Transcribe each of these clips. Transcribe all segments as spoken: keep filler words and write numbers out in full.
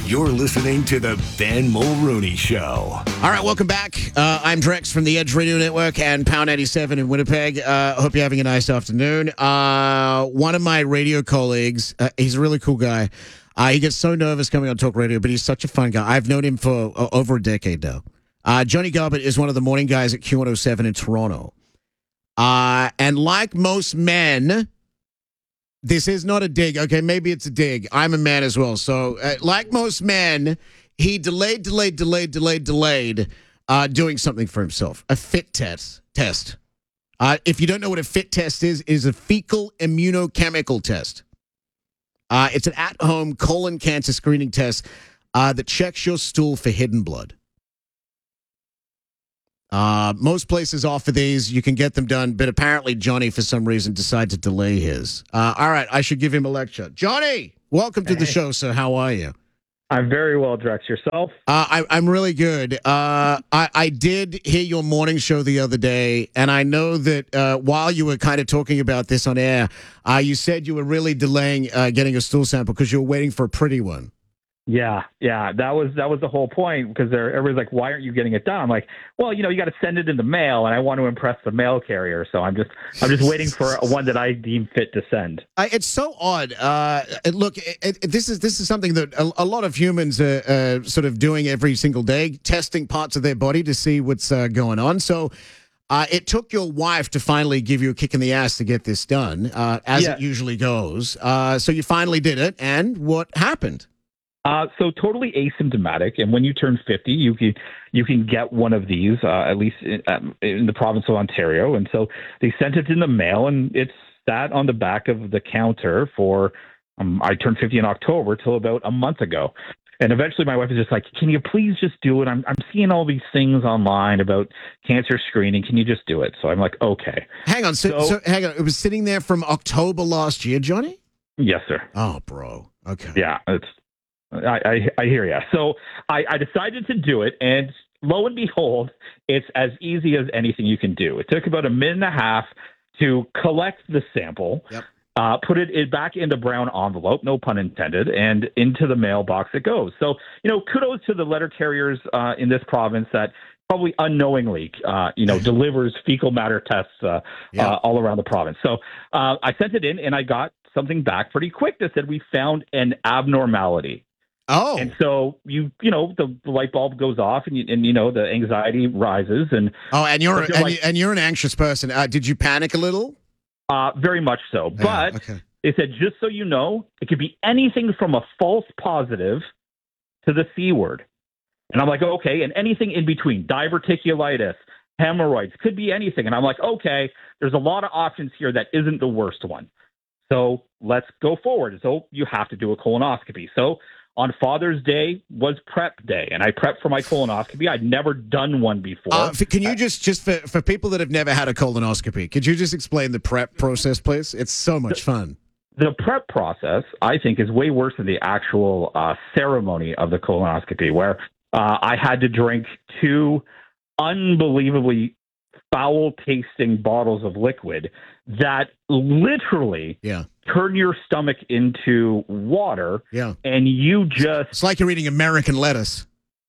You're listening to the Ben Mulrooney Show. All right, welcome back. Uh, I'm Drex from the Edge Radio Network and Pound ninety-seven in Winnipeg. I uh, hope you're having a nice afternoon. Uh, one of my radio colleagues, uh, he's a really cool guy. Uh, he gets so nervous coming on talk radio, but he's such a fun guy. I've known him for uh, over a decade now. Uh, Johnny Garbutt is one of the morning guys at Q one oh seven in Toronto. Uh, and like most men... This is not a dig. Okay, maybe it's a dig. I'm a man as well. So, uh, like most men, he delayed, delayed, delayed, delayed, delayed uh, doing something for himself. A fit test. Test. Uh, if you don't know what a fit test is, it is a fecal immunochemical test. Uh, it's an at-home colon cancer screening test uh, that checks your stool for hidden blood. Uh, most places offer these. You can get them done, but apparently Johnny, for some reason, decided to delay his. Uh, all right, I should give him a lecture. Johnny, welcome to the show, sir. How are you? I'm very well, Drex. Yourself? Uh, I, I'm really good. Uh, I, I did hear your morning show the other day, and I know that uh, while you were kind of talking about this on air, uh, you said you were really delaying uh, getting a stool sample because you were waiting for a pretty one. Yeah, yeah, that was that was the whole point because they're everybody's like, why aren't you getting it done? I'm like, well, you know, you got to send it in the mail, and I want to impress the mail carrier, so I'm just I'm just waiting for one that I deem fit to send. I, it's so odd. Uh, look, it, it, this is this is something that a, a lot of humans are uh, sort of doing every single day, testing parts of their body to see what's uh, going on. So. Uh, it took your wife to finally give you a kick in the ass to get this done, uh, as yeah. it usually goes. Uh, so you finally did it, and what happened? Uh, so totally asymptomatic, and when you turn fifty, you can you can get one of these, uh, at least in, um, in the province of Ontario. And so they sent it in the mail, and it sat on the back of the counter for. Um, I turned fifty in October till about a month ago, and eventually my wife is just like, "Can you please just do it? I'm I'm seeing all these things online about cancer screening. Can you just do it?" So I'm like, "Okay." Hang on, so, so, so hang on. It was sitting there from October last year, Johnny? Yes, sir. Oh, bro. Okay. Yeah, it's. I, I, I hear you. So I, I decided to do it, and lo and behold, it's as easy as anything you can do. It took about a minute and a half to collect the sample, yep. uh, put it in, back in the brown envelope, no pun intended, and into the mailbox it goes. So, you know, kudos to the letter carriers uh, in this province that probably unknowingly, uh, you know, delivers fecal matter tests uh, yeah. uh, all around the province. So uh, I sent it in, and I got something back pretty quick that said we found an abnormality. Oh, and so you, you know, the, the light bulb goes off, and you, and you know the anxiety rises, and oh, and you're and, like, and you're an anxious person. Uh, did you panic a little? Uh, very much so. Yeah, but okay. They said, just so you know, it could be anything from a false positive to the C word, and I'm like, okay, and anything in between, diverticulitis, hemorrhoids, could be anything, and I'm like, okay, there's a lot of options here that isn't the worst one, so let's go forward. So you have to do a colonoscopy. So. On Father's Day was prep day, and I prepped for my colonoscopy. I'd never done one before. Uh, can you just, just for, for people that have never had a colonoscopy, could you just explain the prep process, please? It's so much fun. The prep process, I think, is way worse than the actual uh, ceremony of the colonoscopy, where uh, I had to drink two unbelievably foul-tasting bottles of liquid that literally yeah. turn your stomach into water, yeah. and you just... It's like you're eating American lettuce.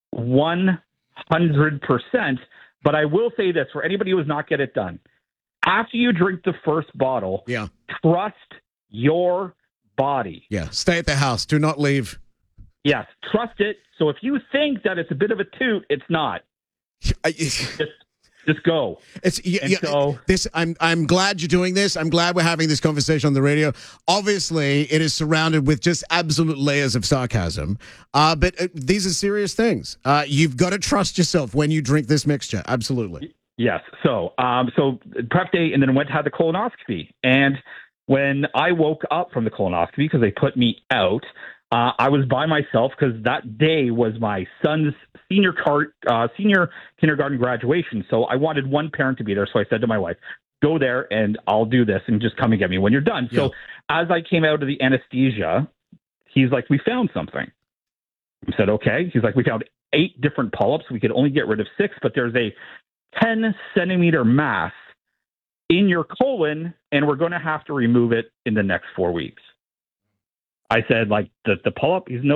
one hundred percent. But I will say this, for anybody who has not get it done, after you drink the first bottle, yeah. trust your body. Yeah, stay at the house. Do not leave. Yes, trust it. So if you think that it's a bit of a toot, it's not. I, just, just go. It's yeah, yeah, so, this. I'm I'm glad you're doing this. I'm glad we're having this conversation on the radio. Obviously, it is surrounded with just absolute layers of sarcasm. Uh, but uh, these are serious things. Uh, you've got to trust yourself when you drink this mixture. Absolutely. Yes. So, um, so prep day, and then went to have the colonoscopy. And when I woke up from the colonoscopy, because they put me out, uh, I was by myself because that day was my son's senior cart, uh, senior kindergarten graduation. So I wanted one parent to be there. So I said to my wife, go there and I'll do this and just come and get me when you're done. Yeah. So as I came out of the anesthesia, he's like, we found something. I said, okay. He's like, we found eight different polyps. We could only get rid of six, but there's a ten centimeter mass in your colon, and we're going to have to remove it in the next four weeks. I said, like, the, the polyp? He's no,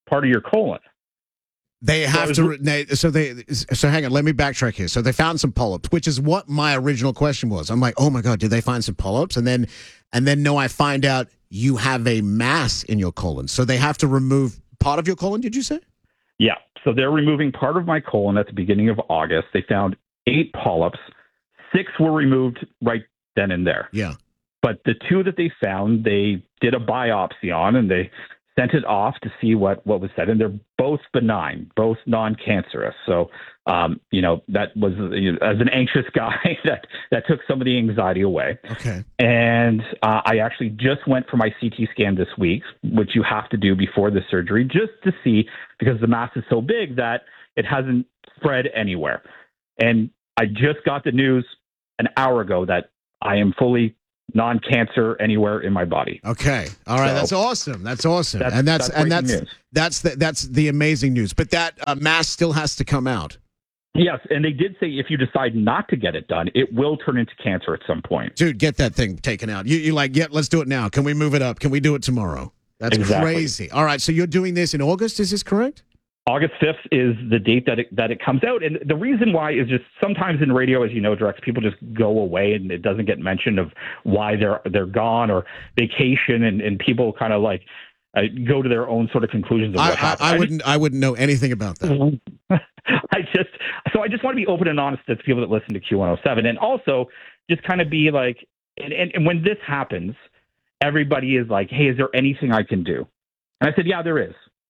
part of your colon. They have So to. They, so they. So hang on. Let me backtrack here. So they found some polyps, which is what my original question was. I'm like, oh my god, did they find some polyps? And then, and then no, I find out you have a mass in your colon. So they have to remove part of your colon. Did you say? Yeah. So they're removing part of my colon at the beginning of August. They found eight polyps. Six were removed right then and there. Yeah. But the two that they found, they did a biopsy on, and they sent it off to see what, what was said. And they're both benign, both non-cancerous. So, um, you know, that was, you know, as an anxious guy, that, that took some of the anxiety away. Okay. And uh, I actually just went for my C T scan this week, which you have to do before the surgery, just to see, because the mass is so big that it hasn't spread anywhere. And I just got the news an hour ago that I am fully non-cancer anywhere in my body. Okay. All right. So, that's awesome. That's awesome. That's, and that's, that's and that's news. that's the that's the amazing news. But that uh, mass still has to come out. Yes, and they did say if you decide not to get it done, it will turn into cancer at some point. Dude, get that thing taken out. You you like, yeah, let's do it now. Can we move it up? Can we do it tomorrow? That's Exactly. crazy. All right. So you're doing this in August. Is this correct? August fifth is the date that it, that it comes out. And the reason why is just sometimes in radio, as you know, Drex, people just go away and it doesn't get mentioned of why they're they're gone or vacation, and, and people kind of like uh, go to their own sort of conclusions of what I, happened. I, I wouldn't I wouldn't know anything about that. I just so I just want to be open and honest to people that listen to Q one oh seven, and also just kind of be like, and, and, and when this happens, everybody is like, hey, is there anything I can do? And I said, yeah, there is.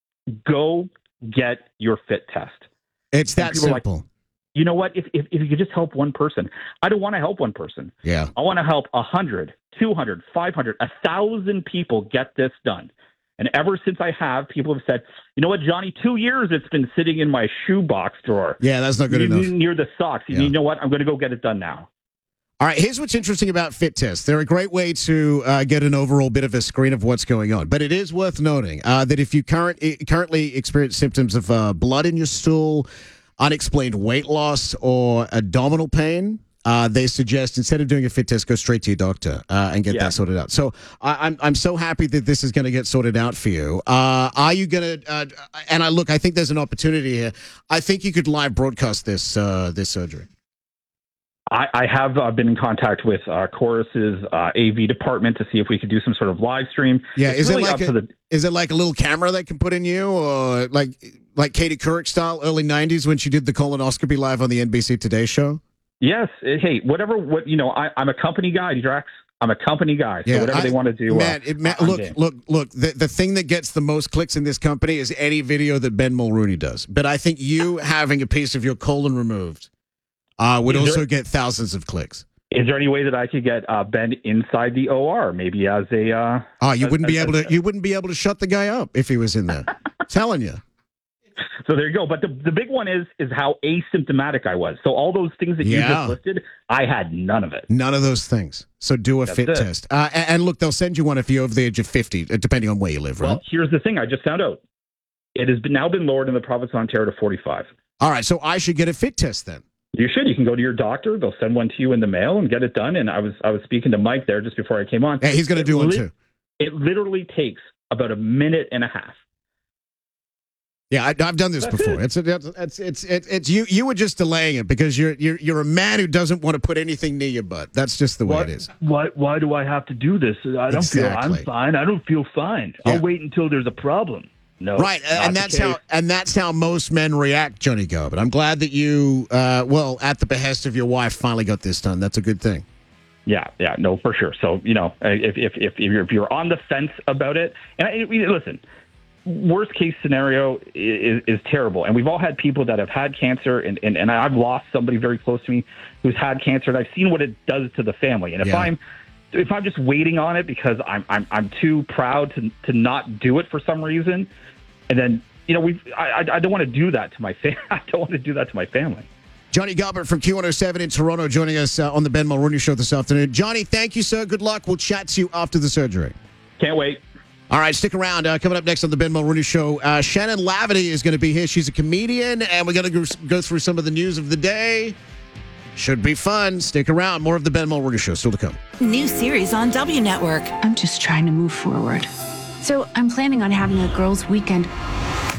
Go get your fit test. It's that people are simple. like, you know what? If, if if you could just help one person, I don't want to help one person. Yeah. I want to help one hundred, two hundred, five hundred, one thousand people get this done. And ever since I have, people have said, you know what, Johnny, two years it's been sitting in my shoebox drawer. Yeah, that's not good near, enough. Near the socks. Yeah. You know what? I'm going to go get it done now. All right, here's what's interesting about fit tests. They're a great way to uh, get an overall bit of a screen of what's going on. But it is worth noting uh, that if you current, currently experience symptoms of uh, blood in your stool, unexplained weight loss, or abdominal pain, uh, they suggest instead of doing a fit test, go straight to your doctor uh, and get Yeah. that sorted out. So I, I'm I'm so happy that this is going to get sorted out for you. Uh, are you going to? Uh, and I look, I think there's an opportunity here. I think you could live broadcast this uh, this surgery. I, I have uh, been in contact with uh, Chorus's uh, A V department to see if we could do some sort of live stream. Yeah, It's is really it like up a, to the, is it like a little camera they can put in you, or like like Katie Couric style, early nineties when she did the colonoscopy live on the N B C Today show? Yes. It, hey, whatever. What you know, I, I'm a company guy, Drax. I'm a company guy. So Yeah, whatever I- they want to do. Man, uh, it, man I'm look, game. look, look. The the thing that gets the most clicks in this company is any video that Ben Mulrooney does. But I think you having a piece of your colon removed uh, would Is there- also get thousands of clicks. Is there any way that I could get uh, Ben inside the O R, maybe as a? Uh, Oh, you as- wouldn't be as- able to. You wouldn't be able to shut the guy up if he was in there. Telling you. So there you go. But the the big one is is how asymptomatic I was. So all those things that Yeah. you just listed, I had none of it. None of those things. So do a That's fit it. test. Uh, and, and look, they'll send you one if you're over the age of fifty, uh, depending on where you live, right? Well, here's the thing. I just found out. It has been, now been lowered in the province of Ontario to forty-five. All right, so I should get a fit test then. You should. You can go to your doctor. They'll send one to you in the mail and get it done. And I was I was speaking to Mike there just before I came on. Yeah, he's going to It do one lit- too. It literally takes about a minute and a half. Yeah, I, I've done this That's before. it. It's, it's it's it's it's it's you. You were just delaying it because you're you're you're a man who doesn't want to put anything near your butt. That's just the way Why, it is. why, why do I have to do this? I don't feel Exactly. I'm fine. I don't feel fine. Yeah. I'll wait until there's a problem. No, Right, not and the that's case. how and that's how most men react, Johnny Go. But I'm glad that you, uh, well, at the behest of your wife, finally got this done. That's a good thing. Yeah, yeah, no, for sure. So, you know, if if if, if, you're, if you're on the fence about it, and I, I- listen, worst case scenario is, is terrible. And we've all had people that have had cancer, and, and, and I've lost somebody very close to me who's had cancer, and I've seen what it does to the family. And if Yeah. I'm if I'm just waiting on it because I'm I'm I'm too proud to to not do it for some reason, and then you know we I I don't want to do that to my family. I don't want to do that to my family. Johnny Gilbert from Q one oh seven in Toronto joining us uh, on the Ben Mulrooney Show this afternoon. Johnny, thank you, sir. Good luck. We'll chat to you after the surgery. Can't wait. All right, stick around. Uh, coming up next on the Ben Mulrooney Show, uh, Shannon Laverty is going to be here. She's a comedian, and we're going to go, go through some of the news of the day. Should be fun. Stick around. More of the Ben Mulrooney Show still to come. New series on W Network. I'm just trying to move forward. So I'm planning on having a girls' weekend.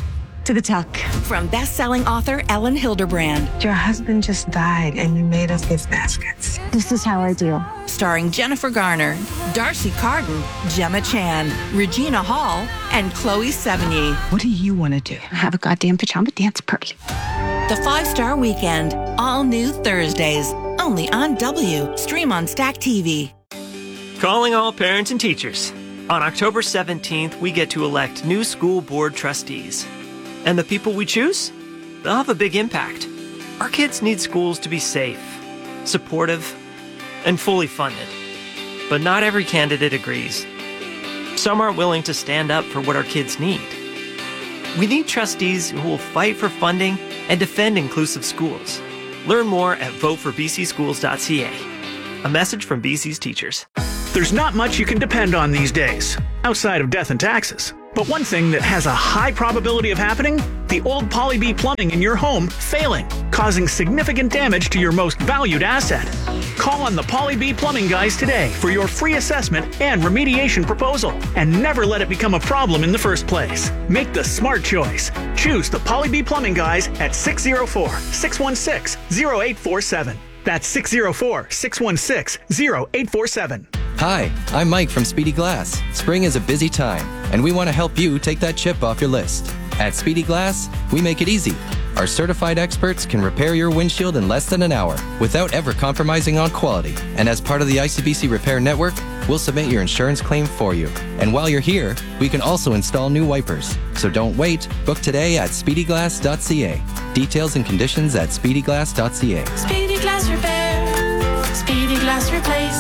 to the tuck. From best-selling author Ellen Hilderbrand. Your husband just died and you made us gift baskets. This is how I do. Starring Jennifer Garner, Darcy Carden, Gemma Chan, Regina Hall, and Chloe Sevigny. What do you want to do? Have a goddamn pajama dance party. The Five-Star Weekend, all new Thursdays, only on W. Stream on Stack T V. Calling all parents and teachers. On October seventeenth, we get to elect new school board trustees. And the people we choose? They'll have a big impact. Our kids need schools to be safe, supportive, and fully funded. But not every candidate agrees. Some aren't willing to stand up for what our kids need. We need trustees who will fight for funding and defend inclusive schools. Learn more at vote for b c schools dot c a. A message from B C's teachers. There's not much you can depend on these days, outside of death and taxes. But one thing that has a high probability of happening, the old Poly B plumbing in your home failing, causing significant damage to your most valued asset. Call on the Poly B plumbing guys today for your free assessment and remediation proposal, and never let it become a problem in the first place. Make the smart choice. Choose the Poly B plumbing guys at six oh four, six one six, oh eight four seven. That's six oh four, six one six, oh eight four seven. Hi, I'm Mike from Speedy Glass. Spring is a busy time, and we want to help you take that chip off your list. At Speedy Glass, we make it easy. Our certified experts can repair your windshield in less than an hour without ever compromising on quality. And as part of the I C B C Repair Network, we'll submit your insurance claim for you. And while you're here, we can also install new wipers. So don't wait. Book today at speedy glass dot c a. Details and conditions at speedy glass dot c a. Speedy Glass Repair. Speedy Glass Replace.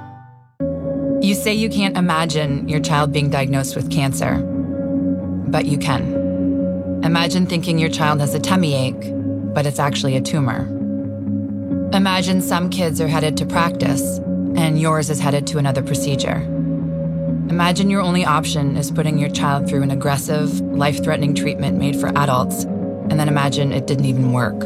You say you can't imagine your child being diagnosed with cancer, but you can. Imagine thinking your child has a tummy ache, but it's actually a tumor. Imagine some kids are headed to practice, and yours is headed to another procedure. Imagine your only option is putting your child through an aggressive, life-threatening treatment made for adults, and then imagine it didn't even work.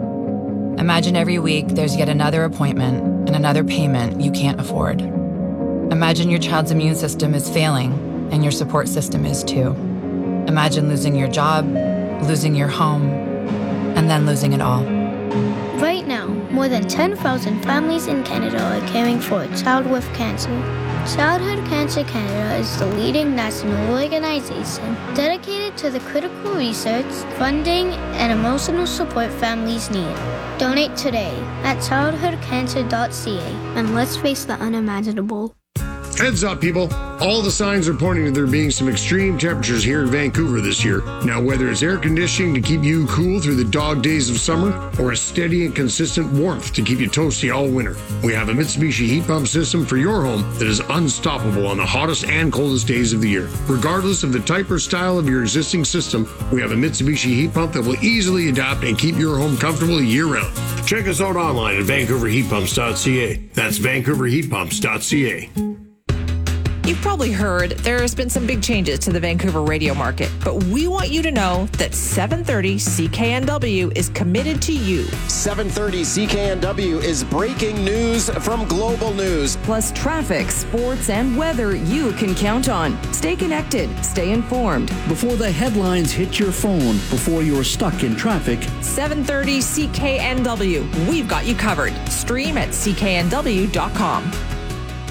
Imagine every week there's yet another appointment and another payment you can't afford. Imagine your child's immune system is failing, and your support system is too. Imagine losing your job, losing your home, and then losing it all. Right now, more than ten thousand families in Canada are caring for a child with cancer. Childhood Cancer Canada is the leading national organization dedicated to the critical research, funding, and emotional support families need. Donate today at childhood cancer dot c a and let's face the unimaginable. Heads up, people. All the signs are pointing to there being some extreme temperatures here in Vancouver this year. Now, whether it's air conditioning to keep you cool through the dog days of summer or a steady and consistent warmth to keep you toasty all winter, we have a Mitsubishi heat pump system for your home that is unstoppable on the hottest and coldest days of the year. Regardless of the type or style of your existing system, we have a Mitsubishi heat pump that will easily adapt and keep your home comfortable year-round. Check us out online at vancouver heat pumps dot c a. That's vancouver heat pumps dot c a. You've probably heard there's been some big changes to the Vancouver radio market, but we want you to know that seven thirty C K N W is committed to you. seven thirty C K N W is breaking news from Global News. Plus traffic, sports, and weather you can count on. Stay connected, stay informed. Before the headlines hit your phone, before you're stuck in traffic. seven thirty C K N W. We've got you covered. Stream at c k n w dot com.